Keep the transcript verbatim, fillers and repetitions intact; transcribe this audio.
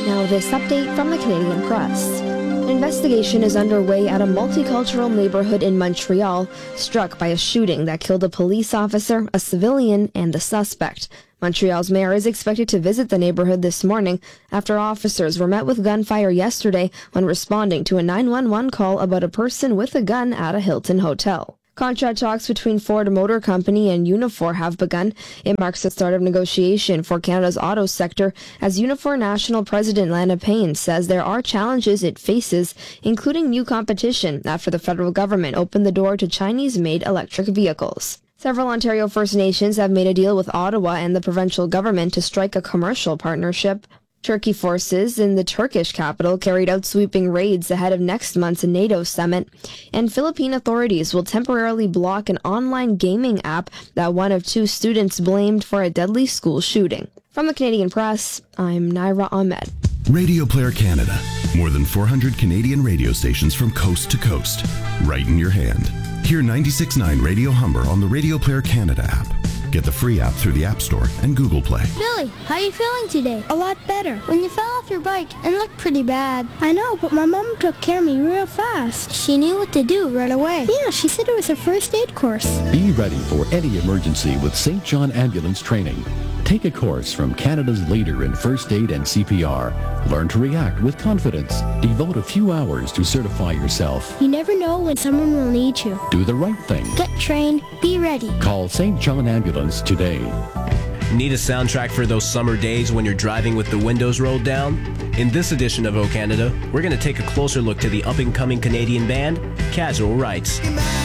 Now this update from the Canadian Press. An investigation is underway at a multicultural neighborhood in Montreal, struck by a shooting that killed a police officer, a civilian, and the suspect. Montreal's mayor is expected to visit the neighborhood this morning after officers were met with gunfire yesterday when responding to a nine one one call about a person with a gun at a Hilton hotel. Contract talks between Ford Motor Company and Unifor have begun. It marks the start of negotiation for Canada's auto sector as Unifor National President Lana Payne says there are challenges it faces, including new competition after the federal government opened the door to Chinese-made electric vehicles. Several Ontario First Nations have made a deal with Ottawa and the provincial government to strike a commercial partnership. Turkey forces in the Turkish capital carried out sweeping raids ahead of next month's NATO summit, and Philippine authorities will temporarily block an online gaming app that one of two students blamed for a deadly school shooting. From the Canadian Press, I'm Naira Ahmed. Radio Player Canada. More than four hundred Canadian radio stations from coast to coast. Right in your hand. Hear ninety-six point nine Radio Humber on the Radio Player Canada app. Get the free app through the App Store and Google Play. Billy, how are you feeling today? A lot better. When you fell off your bike and looked pretty bad. I know, but my mom took care of me real fast. She knew what to do right away. Yeah, she said it was a first aid course. Be ready for any emergency with Saint John Ambulance Training. Take a course from Canada's leader in first aid and C P R. Learn to react with confidence. Devote a few hours to certify yourself. You never know when someone will need you. Do the right thing. Get trained. Be ready. Call Saint John Ambulance today. Need a soundtrack for those summer days when you're driving with the windows rolled down? In this edition of O Canada, we're going to take a closer look to the up-and-coming Canadian band, Casual Rights.